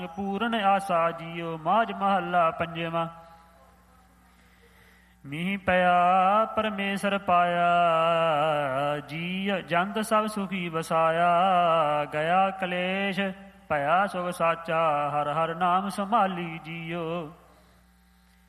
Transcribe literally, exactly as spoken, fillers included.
ਪੂਰਨ ਆਸਾ JIO. Majh ਮਹੱਲਾ ਪੰਜਵਾਂ। ਮੀਂਹ ਪਿਆ ਪਰਮੇਸ਼ਰ ਪਾਇਆ, ਜੀ ਜੰਤ ਸਭ ਸੁਖੀ ਵਸਾਇਆ। ਗਿਆ ਕਲੇਸ਼ ਭਇਆ ਸੁਖ ਸਾਚਾ, ਹਰ ਹਰ ਨਾਮ ਸੰਭਾਲੀ ਜੀਓ।